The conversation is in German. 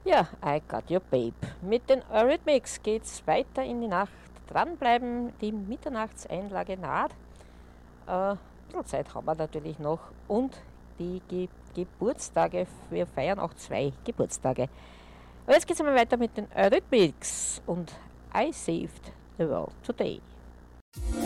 Ja, I Got Your Babe. Mit den Eurythmics geht's weiter in die Nacht. Dranbleiben, die Mitternachtseinlage naht. Ein bisschen Zeit haben wir natürlich noch. Und die Geburtstage, wir feiern auch 2 Geburtstage. Aber jetzt geht's einmal weiter mit den Eurythmics und I Saved the World Today.